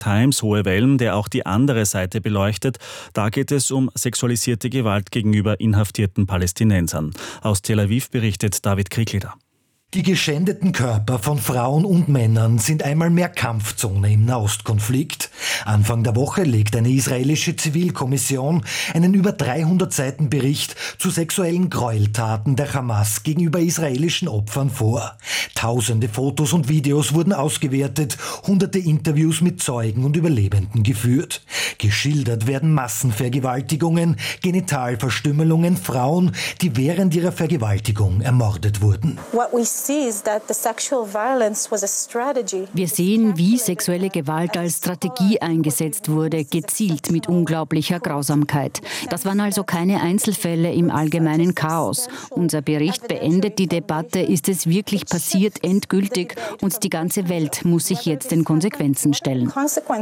Times Hohe Wellen, der auch die andere Seite beleuchtet. Da geht es um sexualisierte Gewalt gegenüber inhaftierten Palästinensern. Aus Tel Aviv berichtet David Kriegler. Die geschändeten Körper von Frauen und Männern sind einmal mehr Kampfzone im Nahostkonflikt. Anfang der Woche legt eine israelische Zivilkommission einen über 300 Seiten Bericht zu sexuellen Gräueltaten der Hamas gegenüber israelischen Opfern vor. Tausende Fotos und Videos wurden ausgewertet, hunderte Interviews mit Zeugen und Überlebenden geführt. Geschildert werden Massenvergewaltigungen, Genitalverstümmelungen, Frauen, die während ihrer Vergewaltigung ermordet wurden. Wir sehen, wie sexuelle Gewalt als Strategie eingesetzt wurde, gezielt mit unglaublicher Grausamkeit. Das waren also keine Einzelfälle im allgemeinen Chaos. Unser Bericht beendet die Debatte, ist es wirklich passiert, endgültig, und die ganze Welt muss sich jetzt den Konsequenzen stellen.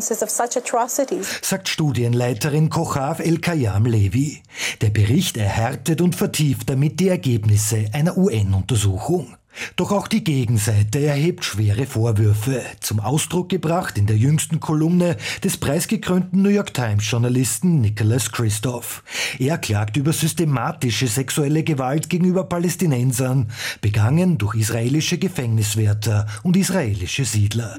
Sagt Studienleiterin Kochav El-Kayam Levi. Der Bericht erhärtet und vertieft damit die Ergebnisse einer UN-Untersuchung. Doch auch die Gegenseite erhebt schwere Vorwürfe, zum Ausdruck gebracht in der jüngsten Kolumne des preisgekrönten New York Times-Journalisten Nicholas Kristof. Er klagt über systematische sexuelle Gewalt gegenüber Palästinensern, begangen durch israelische Gefängniswärter und israelische Siedler.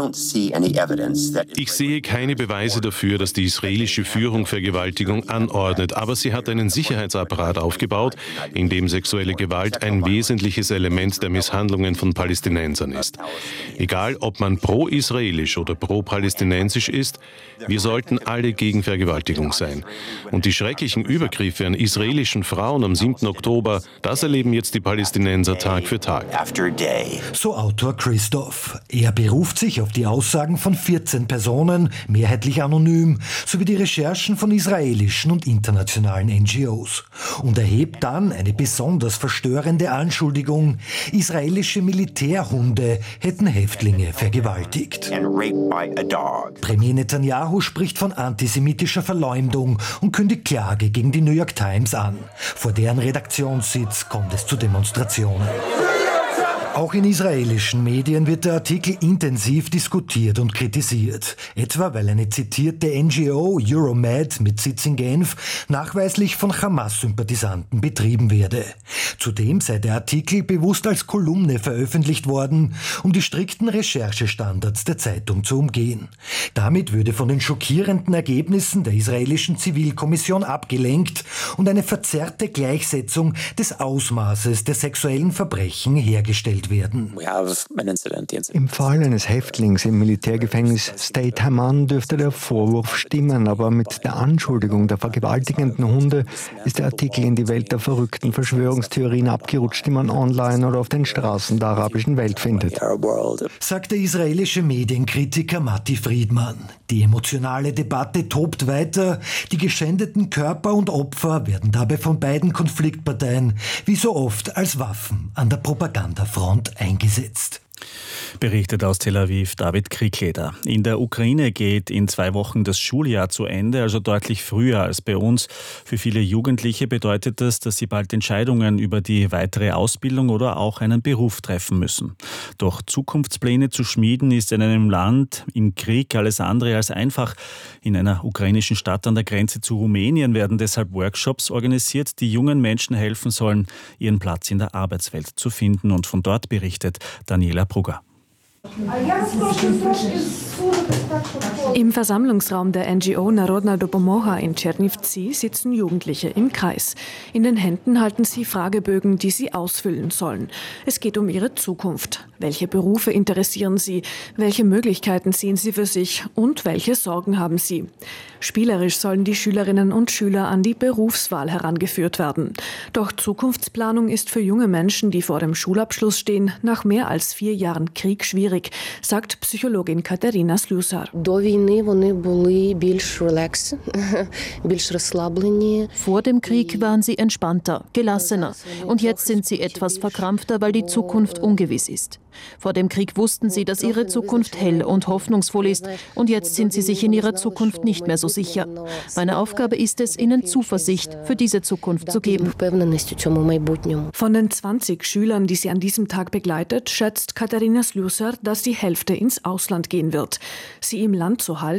Ich sehe keine Beweise dafür, dass die israelische Führung Vergewaltigung anordnet, aber sie hat einen Sicherheitsapparat aufgebaut, in dem sexuelle Gewalt ein wesentliches Element der Misshandlungen von Palästinensern ist. Egal, ob man pro-israelisch oder pro-palästinensisch ist, wir sollten alle gegen Vergewaltigung sein. Und die schrecklichen Übergriffe an israelischen Frauen am 7. Oktober, das erleben jetzt die Palästinenser Tag für Tag. So Autor Kristof. Er beruft sich auf die Aussagen von 14 Personen, mehrheitlich anonym, sowie die Recherchen von israelischen und internationalen NGOs. Und erhebt dann eine besonders verstörende Anschuldigung: Israelische Militärhunde hätten Häftlinge vergewaltigt. Premier Netanyahu spricht von antisemitischer Verleumdung und kündigt Klage gegen die New York Times an. Vor deren Redaktionssitz kommt es zu Demonstrationen. Auch in israelischen Medien wird der Artikel intensiv diskutiert und kritisiert. Etwa weil eine zitierte NGO, Euromed, mit Sitz in Genf, nachweislich von Hamas-Sympathisanten betrieben werde. Zudem sei der Artikel bewusst als Kolumne veröffentlicht worden, um die strikten Recherchestandards der Zeitung zu umgehen. Damit würde von den schockierenden Ergebnissen der israelischen Zivilkommission abgelenkt und eine verzerrte Gleichsetzung des Ausmaßes der sexuellen Verbrechen hergestellt werden. Im Fall eines Häftlings im Militärgefängnis State Haman dürfte der Vorwurf stimmen, aber mit der Anschuldigung der vergewaltigenden Hunde ist der Artikel in die Welt der verrückten Verschwörungstheorien abgerutscht, die man online oder auf den Straßen der arabischen Welt findet. Sagt der israelische Medienkritiker Matti Friedman. Die emotionale Debatte tobt weiter, die geschändeten Körper und Opfer werden dabei von beiden Konfliktparteien wie so oft als Waffen an der Propagandafront eingesetzt. Berichtet aus Tel Aviv David Kriegler. In der Ukraine geht in 2 Wochen das Schuljahr zu Ende, also deutlich früher als bei uns. Für viele Jugendliche bedeutet das, dass sie bald Entscheidungen über die weitere Ausbildung oder auch einen Beruf treffen müssen. Doch Zukunftspläne zu schmieden ist in einem Land im Krieg alles andere als einfach. In einer ukrainischen Stadt an der Grenze zu Rumänien werden deshalb Workshops organisiert, die jungen Menschen helfen sollen, ihren Platz in der Arbeitswelt zu finden. Und von dort berichtet Daniela Brugger. Im Versammlungsraum der NGO Narodna Dopomoha in Czernivtsi sitzen Jugendliche im Kreis. In den Händen halten sie Fragebögen, die sie ausfüllen sollen. Es geht um ihre Zukunft. Welche Berufe interessieren sie? Welche Möglichkeiten sehen sie für sich? Und welche Sorgen haben sie? Spielerisch sollen die Schülerinnen und Schüler an die Berufswahl herangeführt werden. Doch Zukunftsplanung ist für junge Menschen, die vor dem Schulabschluss stehen, nach mehr als 4 Jahren Krieg schwierig, sagt Psychologin Katerina Slusar. Vor dem Krieg waren sie entspannter, gelassener. Und jetzt sind sie etwas verkrampfter, weil die Zukunft ungewiss ist. Vor dem Krieg wussten sie, dass ihre Zukunft hell und hoffnungsvoll ist. Und jetzt sind sie sich in ihrer Zukunft nicht mehr so sicher. Meine Aufgabe ist es, ihnen Zuversicht für diese Zukunft zu geben. Von den 20 Schülern, die sie an diesem Tag begleitet, schätzt Katarina Slusar, dass die Hälfte ins Ausland gehen wird. Sie im Land zu halten,